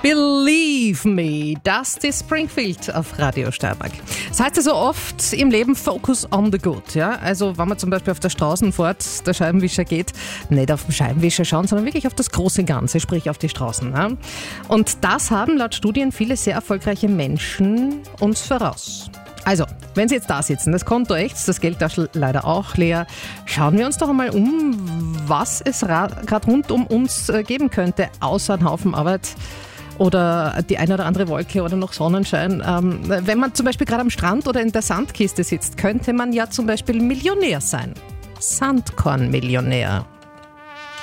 Believe me, Dusty Springfield auf Radio Steiermark. Das heißt ja so oft im Leben Focus on the good. Ja? Also wenn man zum Beispiel auf der Straßenfahrt der Scheibenwischer geht, nicht auf den Scheibenwischer schauen, sondern wirklich auf das große Ganze, sprich auf die Straßen. Ja? Und das haben laut Studien viele sehr erfolgreiche Menschen uns voraus. Also, wenn Sie jetzt da sitzen, das Konto echt, das Geldtaschel leider auch leer, schauen wir uns doch einmal um, was es gerade rund um uns geben könnte, außer ein Haufen Arbeit oder die eine oder andere Wolke oder noch Sonnenschein. Wenn man zum Beispiel gerade am Strand oder in der Sandkiste sitzt, könnte man ja zum Beispiel Millionär sein. Sandkorn-Millionär.